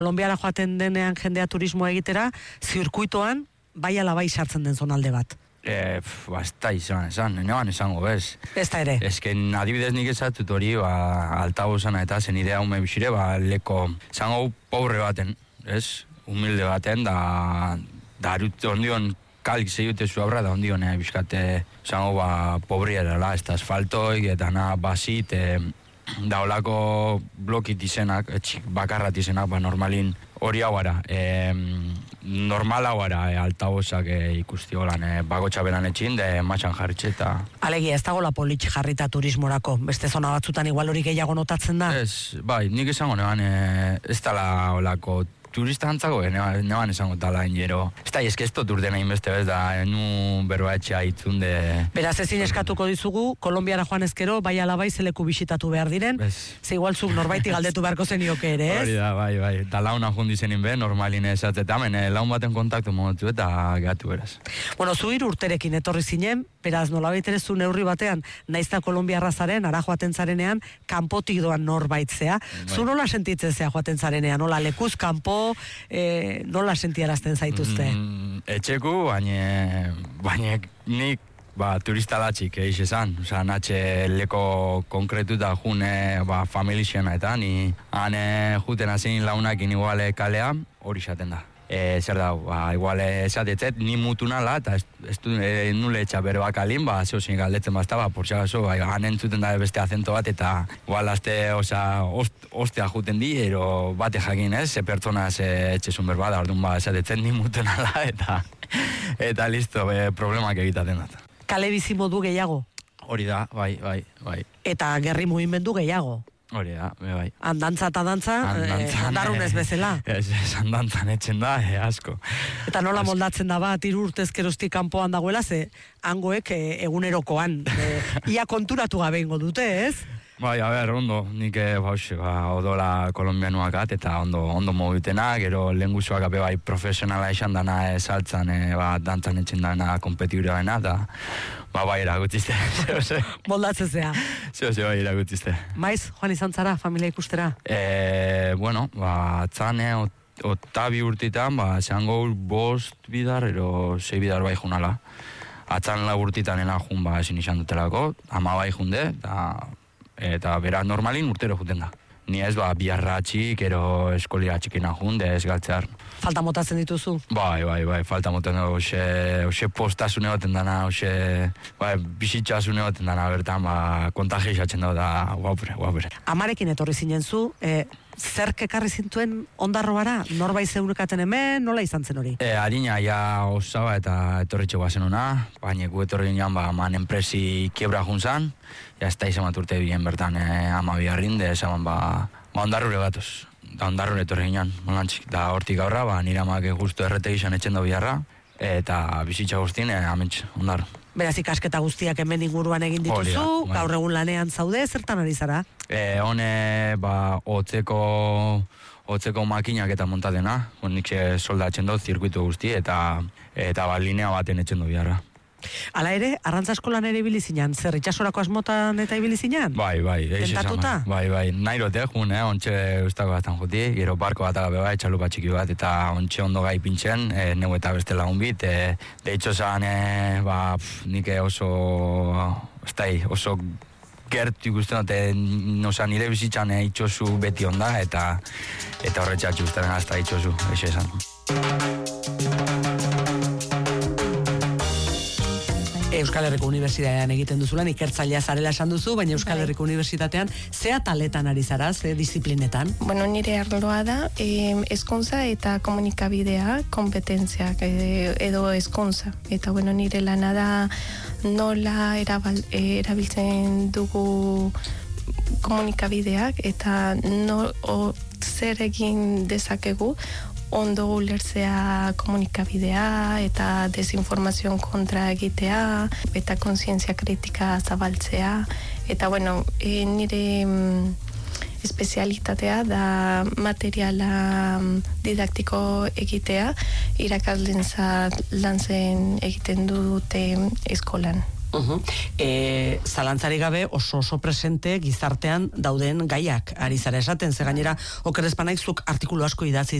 Kolonbiara joaten denean jendea turismoa egitera, zirkuitoan bai ala bai sartzen den zonalde bat. Ez da neban esango, bez. Ez da ere. Ezken adibidez nik ezatut hori, altabozana eta zen idea hume bisire, leko, zango pobre baten, ez? Humilde baten, da ondion kalik zeiute zu abra, da ondion bizkate, zango pobriera, ez da asfaltoik, eta basit, da olako blokit izenak, bakarrat izenak, normalin hori hau ara, normal hau ara, altabozak ikusti holan, bagotxa beran etxin, de matxan jarritxe eta... Alegia, ez dagoela politxe jarrita turismorako, beste zona batzutan igual hori gehiago notatzen da? Ez, bai, nik esango neban, ez dala olako turista antzako, neban esango tala ingero. Ez da, ez dut urden egin beste bez, da, nu berroa etxea itzun de... Beraz, ezin eskatuko dizugu, Kolonbiara joan ezkero, bai alabai zeleku bisitatu behar diren, ze igual zuk norbaiti galdetu beharko zenioke ere, ez? Hori da, bai, eta launa jundi zenin be, normalin esatzeta, hemen laun baten kontaktu momentu eta gatu beraz. Bueno, zu 3 urterekin etorri zinen, beraz, nolabait ere zu neurri batean, naizta Kolonbiarra zaren, ara joaten zarenean, kanpotik doan norbaitzea. Zu nola sentitzen zea joaten zarenean, nola lekuz, kanpo, nola sentiarazten zaituzte? Etxeku, baina nik turista latxik egin esan. Osa, natxe leko konkretu da june familixena eta ni juten azin launakin iguale kalea, hori xaten da. Zer da, igual esatetzet, ni mutu nala, eta nule etxa bere bakalin, zeozin galdetzen bazta, por si acaso, anentzuten da beste acento bat, eta igual azte, ostea juten di, ero bate jakin ez, ze pertsona etxezun berbada, orduan esatetzet, ni mutu nala, eta listo, problemak egitaten dut. Kale bizi modu gehiago? Hori da, bai. Eta gerri mugimendu gehiago? Hori da, bai. Andantza eta dantza, darunez bezala. Ez, andantzan etxen da, asko. Eta nola moldatzen da bat, 3 urtez geroztik kanpoan dagoela, ze hangoek egunerokoan. Ia konturatu gabe ingo dute, ez? Bai, a ber, ondo, nik odola kolombianuakat eta ondo mogitenak, gero lenguzuak ape bai profesionala esan dana saltzan, dantzan etxen dana kompetibura bena, eta bai eragutzizte. Moldatzen zea. Zeo, bai eragutzizte. Maiz, joan izan zara, familia ikustera? Bueno, atzane, otabi urtitan, zeango 5 bidar, ero 6 bidar bai junala. Atzan 4 urtitan jun ezin izan dutelako, 10 bai junde, eta bera normalin urtero juten da. Ni ez biarra txik, ero eskolia txikina junde, ez galtzear. Falta motatzen dituzu? Bai, falta motatzen dugu, hoxe postasune baten dana, hoxe bisitxasune baten dana, bertan, kontagia izatzen dugu da, guapure. Amarekin etorri zinen zu, zerk ekarri zintuen ondarroara? Norbait zeunekaten hemen, nola izan zen hori? Harina, osaba eta etorritxe guazen hona, baina gu etorri ginen, man enpresi kiebra juntzan, ez da izan bat urte bien bertan, ama biharrin, esan ondarrure gatoz. Da ondarrure etorri ginen, molantzik, da hortik gaurra, nire amak justu errete gizan etxen da biharra, eta bizitza guztien, amentx, ondarro. Beraz, ikasketa guztiak hemen inguruan egin dituzu, gaur egun lanean zaude, zertan ari zara? Hone, hotzeko makinak eta montadena, nik soldatzen dut zirkuitu guzti, eta linea baten etxen du biharra. Hala ere, arrantza eskolan ere ibili zinan, zer itxasorako asmotan eta ibili zinan? Bai, tentatuta? Bai, nairote, ontxe ustako batzan juti, gero barko bat agabe bai, txalupa txiki bat, eta ontxe ondo gai pintzen, neu eta beste lagun bit, de hecho zan, nik oso gertu ikusten dute, nire bizitzan itxosu beti onda, eta horretxatxu usten hasta itxosu, eixo esan. Euskal Herriko Unibertsitatean egiten duzulan, ikertzailea zarela esan duzu, baina Euskal Herriko Unibertsitatean ze ataletan ari zara, ze disiplinetan? Bueno, nire arloa da, hezkuntza eta komunikabidea, kompetentziak edo hezkuntza. Eta bueno, nire lana da nola erabiltzen dugu komunikabideak eta zer egin dezakegu ondo ulertzea komunikabidea eta desinformazioan kontra egitea eta kontzientzia kritika zabaltzea. Eta bueno, nire espezialitatea da materiala didaktiko egitea, irakaslentzat lantzen egiten dute eskolan. Zalantzari gabe oso presente gizartean dauden gaiak ari zara esaten, ze gainera oker ez banaik zuk artikulu asko idatzi